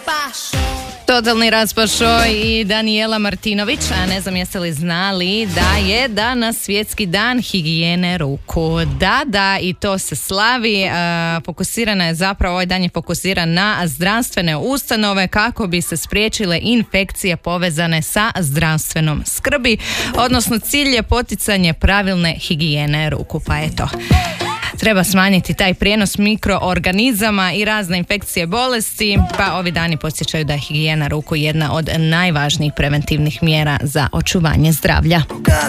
Totalni raspašoj i Danijela Martinović, a ne znam jeste li znali da je danas svjetski dan higijene ruku. Da, i to se slavi. Fokusirana je zapravo, ovaj dan je fokusiran na zdravstvene ustanove kako bi se spriječile infekcije povezane sa zdravstvenom skrbi, odnosno cilj je poticanje pravilne higijene ruku, pa eto. Treba smanjiti taj prijenos mikroorganizama i razne infekcije bolesti, pa ovi dani podsjećaju da je higijena ruku jedna od najvažnijih preventivnih mjera za očuvanje zdravlja.